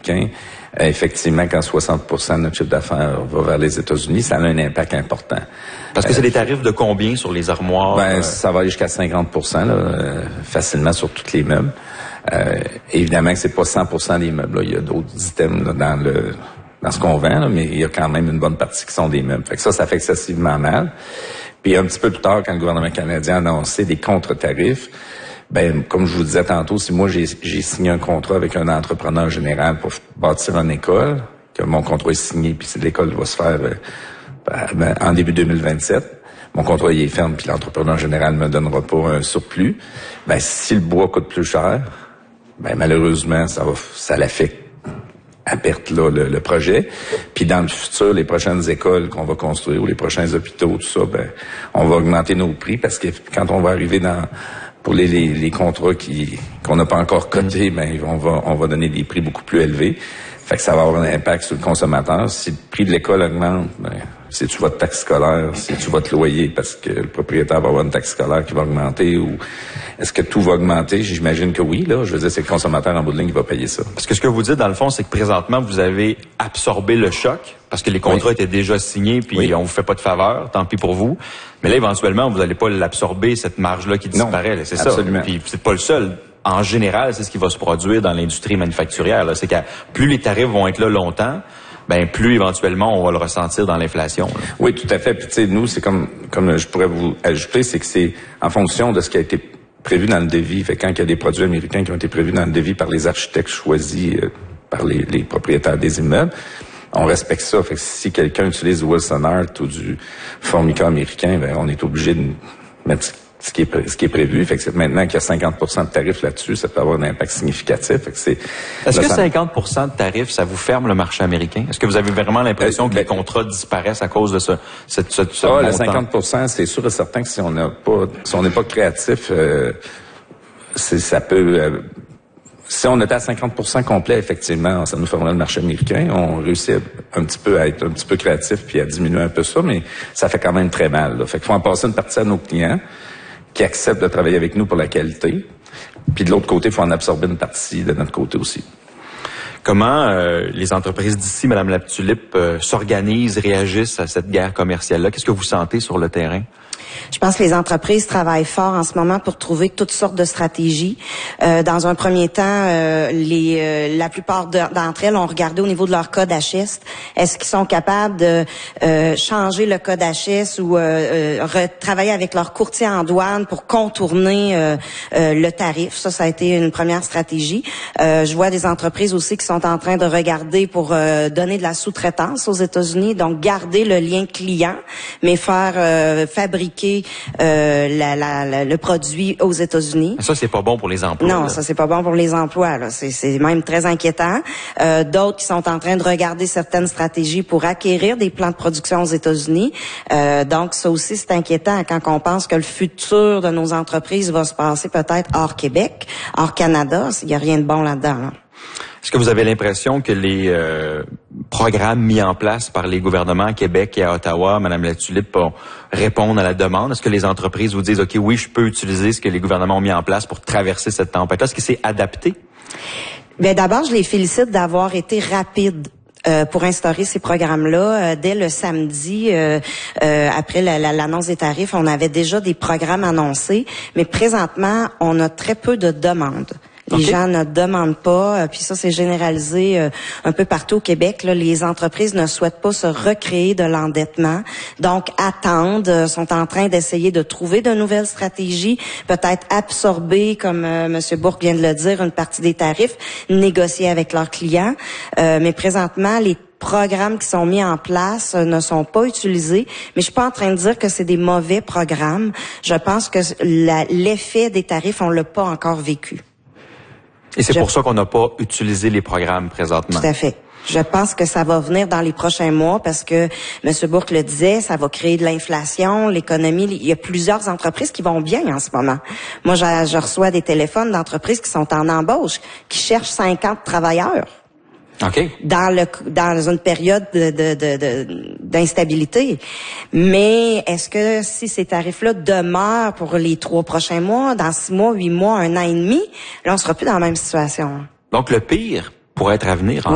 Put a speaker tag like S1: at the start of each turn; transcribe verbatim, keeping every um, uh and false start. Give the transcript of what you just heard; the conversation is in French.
S1: américain, euh, effectivement, quand soixante pour cent de notre chiffre d'affaires va vers les États-Unis, ça a un impact important.
S2: Parce que euh, c'est des tarifs de combien sur les armoires?
S1: Ben,
S2: euh...
S1: ça va aller jusqu'à cinquante pour cent là, euh, facilement sur tous les meubles. Euh, évidemment que c'est pas cent pour cent des meubles. Là. Il y a d'autres items là, dans le dans ce qu'on vend, là, mais il y a quand même une bonne partie qui sont des meubles. Fait que ça, ça fait excessivement mal. Puis un petit peu plus tard, quand le gouvernement canadien a annoncé des contre-tarifs, ben comme je vous disais tantôt, si moi j'ai, j'ai signé un contrat avec un entrepreneur général pour bâtir une école, que mon contrat est signé, puis l'école va se faire euh, en début deux mille vingt-sept, mon contrat il est ferme, puis l'entrepreneur général me donnera pas un surplus, ben si le bois coûte plus cher, ben malheureusement, ça va ça l'affecte à perte là le, le projet. Puis dans le futur, les prochaines écoles qu'on va construire ou les prochains hôpitaux, tout ça, ben on va augmenter nos prix parce que quand on va arriver dans pour les, les, les contrats qui qu'on n'a pas encore cotés, ben on va on va donner des prix beaucoup plus élevés. Fait que ça va avoir un impact sur le consommateur. Si le prix de l'école augmente, ben c'est-tu votre taxe scolaire, c'est-tu votre loyer parce que le propriétaire va avoir une taxe scolaire qui va augmenter ou est-ce que tout va augmenter? J'imagine que oui, là. Je veux dire, c'est le consommateur en bout de ligne qui va payer ça.
S2: Parce que ce que vous dites, dans le fond, c'est que présentement, vous avez absorbé le choc parce que les contrats oui. étaient déjà signés puis oui. on vous fait pas de faveur, tant pis pour vous. Mais là, éventuellement, vous n'allez pas l'absorber, cette marge-là qui disparaît. Là, c'est
S1: absolument.
S2: ça. Puis vous n'êtes pas le seul. En général, c'est ce qui va se produire dans l'industrie manufacturière. Là. C'est que plus les tarifs vont être là longtemps, ben plus éventuellement on va le ressentir dans l'inflation. Là.
S1: Oui, tout à fait. Puis tu sais, nous, c'est comme comme je pourrais vous ajouter, c'est que c'est en fonction de ce qui a été prévu dans le devis. Fait que quand il y a des produits américains qui ont été prévus dans le devis par les architectes choisis euh, par les, les propriétaires des immeubles, on respecte ça. Fait que si quelqu'un utilise du Wilson Art ou du Formica américain, ben on est obligé de mettre ce qui est ce qui est prévu. Fait que c'est maintenant qu'il y a cinquante pour cent de tarifs là-dessus, ça peut avoir un impact significatif. Fait que c'est
S2: Est-ce que cinquante pour cent de tarifs, ça vous ferme le marché américain? Est-ce que vous avez vraiment l'impression euh, que ben, les contrats disparaissent à cause de ce cette ce, ce
S1: Ah,
S2: montant?
S1: Le cinquante pour cent, c'est sûr et certain que si on n'a pas si on n'est pas créatif, euh, c'est ça peut euh, si on était à cinquante pour cent complet, effectivement, ça nous fermerait le marché américain. On réussit un petit peu à être un petit peu créatif puis à diminuer un peu ça, mais ça fait quand même très mal. Là. Fait qu'il faut en passer une partie à nos clients qui acceptent de travailler avec nous pour la qualité. Puis de l'autre côté, il faut en absorber une partie de notre côté aussi.
S2: Comment euh, les entreprises d'ici, Madame Latulippe, euh, s'organisent, réagissent à cette guerre commerciale-là? Qu'est-ce que vous sentez sur le terrain?
S3: Je pense que les entreprises travaillent fort en ce moment pour trouver toutes sortes de stratégies. Euh, dans un premier temps, euh, les, euh, la plupart de, d'entre elles ont regardé au niveau de leur code H S. Est-ce qu'ils sont capables de euh, changer le code H S ou euh, euh, travailler avec leur courtier en douane pour contourner euh, euh, le tarif? Ça, ça a été une première stratégie. Euh, je vois des entreprises aussi qui sont en train de regarder pour euh, donner de la sous-traitance aux États-Unis, donc garder le lien client, mais faire euh, fabriquer Euh, la, la, la, le produit aux États-Unis.
S2: Ça, c'est pas bon pour les emplois.
S3: Non,
S2: là.
S3: ça, c'est pas bon pour les emplois. Là. C'est, c'est même très inquiétant. Euh, d'autres qui sont en train de regarder certaines stratégies pour acquérir des plants de production aux États-Unis. Euh, donc, ça aussi, c'est inquiétant quand on pense que le futur de nos entreprises va se passer peut-être hors Québec, hors Canada. Il n'y a rien de bon là-dedans. Là.
S2: Est-ce que vous avez l'impression que les euh, programmes mis en place par les gouvernements à Québec et à Ottawa, Madame Latulippe, répondent à la demande? Est-ce que les entreprises vous disent, OK, oui, je peux utiliser ce que les gouvernements ont mis en place pour traverser cette tempête-là? Est-ce que c'est adapté?
S3: Bien, d'abord, je les félicite d'avoir été rapides. Euh, pour instaurer ces programmes-là, euh, dès le samedi, euh, euh, après la, la, l'annonce des tarifs, on avait déjà des programmes annoncés, mais présentement, on a très peu de demandes. Les okay. gens ne demandent pas, euh, puis ça c'est généralisé euh, un peu partout au Québec. Là, les entreprises ne souhaitent pas se recréer de l'endettement, donc attendent, euh, sont en train d'essayer de trouver de nouvelles stratégies, peut-être absorber, comme euh, M. Bourque vient de le dire, une partie des tarifs, négocier avec leurs clients. Euh, mais présentement, les programmes qui sont mis en place euh, ne sont pas utilisés, mais je suis pas en train de dire que c'est des mauvais programmes. Je pense que la, l'effet des tarifs, on l'a pas encore vécu.
S2: Et c'est
S3: Je...
S2: pour ça qu'on n'a pas utilisé les programmes présentement.
S3: Tout à fait. Je pense que ça va venir dans les prochains mois parce que M. Bourque le disait, ça va créer de l'inflation, l'économie. Il y a plusieurs entreprises qui vont bien en ce moment. Moi, je, je reçois des téléphones d'entreprises qui sont en embauche, qui cherchent cinquante travailleurs.
S2: Okay.
S3: Dans le dans une période de, de, de, de d'instabilité. Mais est-ce que si ces tarifs-là demeurent pour les trois prochains mois, dans six mois, huit mois, un an et demi, là on sera plus dans la même situation.
S2: Donc le pire pourrait être à venir.